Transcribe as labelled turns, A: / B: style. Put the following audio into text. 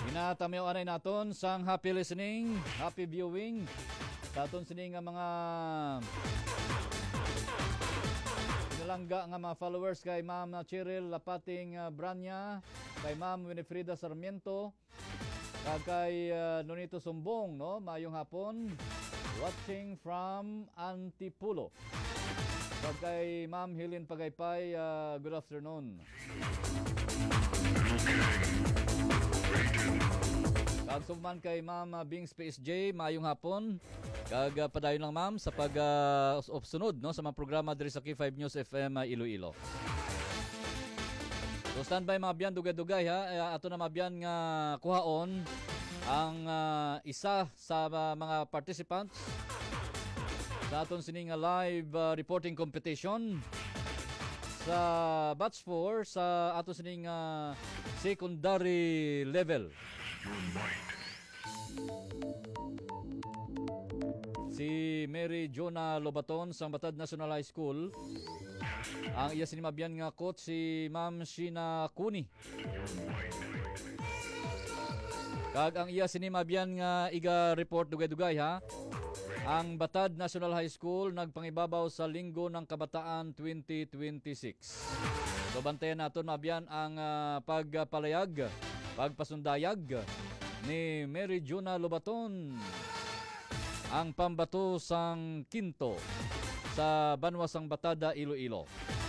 A: Inatamiw anay naton sang happy listening, happy viewing. Daton sini nga mga nalangga nga mga followers kay Ma'am Cheryl Lapating Branya, kay Ma'am Winifrida Sarmiento, kag kay Nonito Sumbong, no? Mayong hapon. Watching from Antipulo. Kag kay Ma'am Helen Pagaypay, good afternoon. Kag suman kay Ma'am Bings PSJ, mayong hapon. Kag padayon lang ma'am sa pag-sunod no sa mga programa diri sa K5 News FM Iloilo. So standby mga biyan dugay-dugay ha. Ato na mabiyan nga kuhaon ang isa sa mga participants sa aton sining live reporting competition sa batch 4 sa aton sining secondary level. Si Mary Jonah Lobaton sa Batad National High School. Ang iya sinimabyan nga coach si Ma'am Sheena Kuni. Kag ang iya sinimabyan nga iga report dugay-dugay ha. Ang Batad National High School nagpangibabaw sa Linggo ng Kabataan 2026. So bantayan naton mabyan ang pagpalayag, pagpasundayag ni Mary Jonah Lobaton. Ang pambato sang Kinto sa Banwasang Batada, Iloilo.